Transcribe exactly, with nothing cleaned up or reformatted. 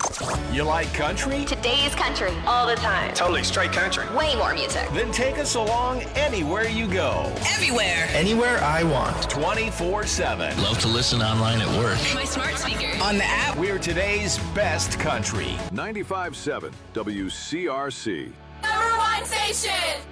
You like country? Today's country. All the time. Totally straight country. Way more music. Then take us along anywhere you go. Everywhere. Anywhere I want. twenty-four seven. Love to listen online at work. My smart speaker. On the app. We're today's best country. ninety-five point seven W C R C. Number one station.